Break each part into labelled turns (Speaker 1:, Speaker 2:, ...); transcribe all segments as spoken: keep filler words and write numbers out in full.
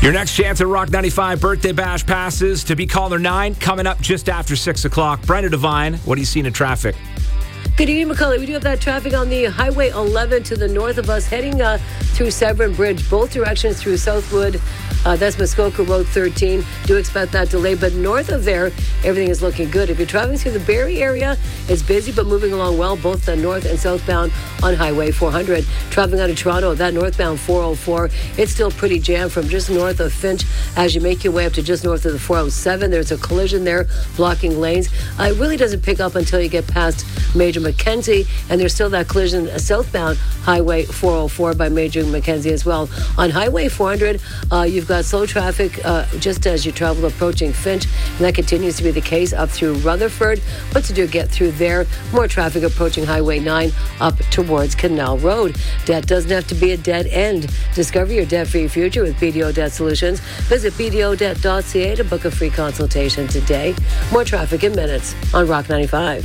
Speaker 1: Your next chance at Rock ninety-five birthday bash passes to be caller nine coming up just after six o'clock. Brenda Devine, what do you see in traffic?
Speaker 2: Good evening, McCullough. We do have that traffic on the Highway eleven to the north of us, heading uh, through Severn Bridge, both directions through Southwood. Uh, that's Muskoka Road thirteen. Do expect that delay, but north of there, everything is looking good. If you're traveling through the Barrie area, it's busy but moving along well, both the north and southbound on Highway four hundred. Traveling out of Toronto, that northbound four oh four, it's still pretty jammed from just north of Finch as you make your way up to just north of the four oh seven. There's a collision there blocking lanes. Uh, it really doesn't pick up until you get past Major Mackenzie, and there's still that collision uh, southbound Highway four oh four by Major Mackenzie as well. On Highway four hundred, uh, you've got slow traffic uh, just as you travel approaching Finch, and that continues to be the case up through Rutherford. But to do get through there, more traffic approaching Highway nine up towards Canal Road. Debt doesn't have to be a dead end. Discover your debt-free future with B D O Debt Solutions. Visit b d o debt dot c a to book a free consultation today. More traffic in minutes on Rock ninety-five.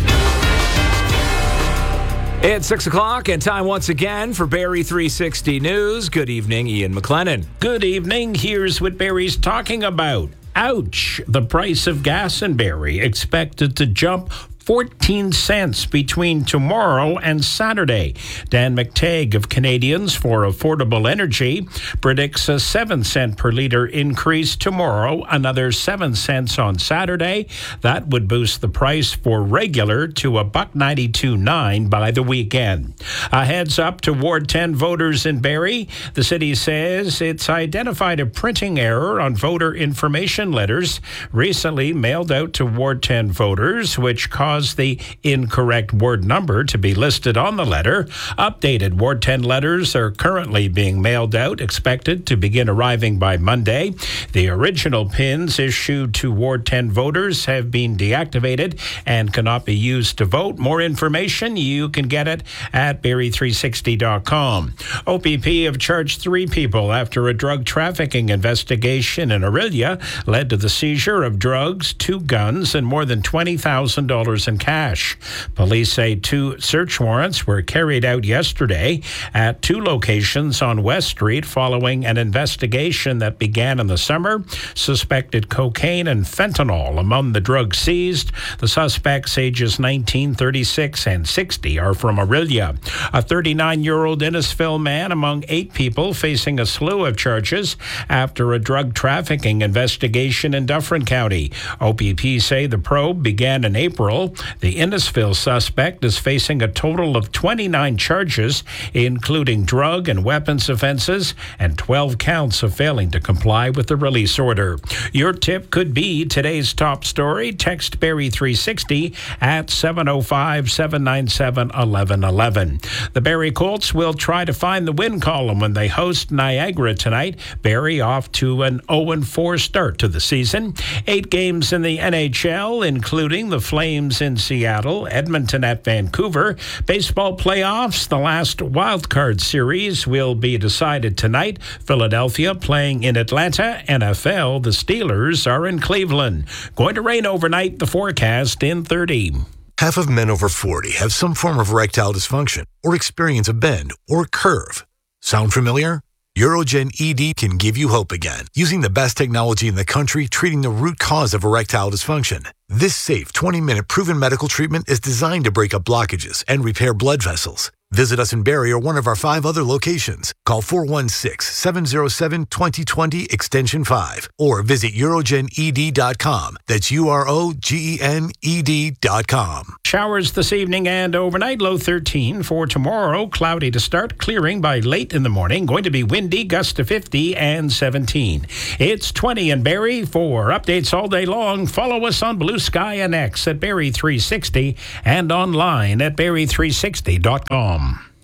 Speaker 1: It's six o'clock and time once again for Barrie three sixty News. Good evening, Ian McLennan.
Speaker 3: Good evening. Here's what Barrie's talking about. Ouch. The price of gas in Barrie expected to jump fourteen cents between tomorrow and Saturday. Dan McTagg of Canadians for Affordable Energy predicts a seven cent per litre increase tomorrow, another seven cents on Saturday. That would boost the price for regular to a buck ninety-two nine by the weekend. A heads up to Ward ten voters in Barrie. The city says it's identified a printing error on voter information letters recently mailed out to Ward ten voters, which caused the incorrect word number to be listed on the letter. Updated Ward ten letters are currently being mailed out, expected to begin arriving by Monday. The original pins issued to Ward ten voters have been deactivated and cannot be used to vote. More information, you can get it at barrie three sixty dot com. O P P have charged three people after a drug trafficking investigation in Orillia led to the seizure of drugs, two guns, and more than twenty thousand dollars in cash. Police say two search warrants were carried out yesterday at two locations on West Street following an investigation that began in the summer. Suspected cocaine and fentanyl among the drugs seized. The suspects, ages nineteen, thirty-six, and sixty, are from Orillia. A thirty-nine-year-old Innisfil man among eight people facing a slew of charges after a drug trafficking investigation in Dufferin County. O P P say the probe began in April. The Innisfil suspect is facing a total of twenty-nine charges, including drug and weapons offenses, and twelve counts of failing to comply with the release order. Your tip could be today's top story. Text Barrie three sixty at seven oh five, seven nine seven, one one one one. The Barrie Colts will try to find the win column when they host Niagara tonight. Barrie off to an oh and four start to the season. Eight games in the N H L, including the Flames in Seattle, Edmonton at Vancouver. Baseball playoffs, the last wild card series will be decided tonight. Philadelphia playing in Atlanta. N F L, the Steelers are in Cleveland. Going to rain overnight, the forecast in thirty.
Speaker 4: Half of men over forty have some form of erectile dysfunction or experience a bend or curve. Sound familiar? Urogen E D can give you hope again, using the best technology in the country treating the root cause of erectile dysfunction. This safe twenty-minute proven medical treatment is designed to break up blockages and repair blood vessels. Visit us in Barrie or one of our five other locations. Call four one six, seven oh seven, two oh two oh extension five or visit urogen e d dot com. That's U R O G E N E D dot com.
Speaker 3: Showers this evening and overnight, low thirteen. For tomorrow, cloudy to start, clearing by late in the morning. Going to be windy, gusts to fifty and seventeen. It's twenty in Barrie. For updates all day long, follow us on Blue Sky and X at Barrie three sixty and online at barrie three sixty dot com.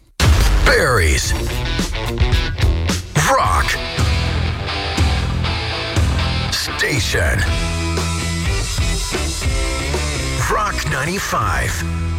Speaker 5: Barrie's Rock Station. Rock ninety-five.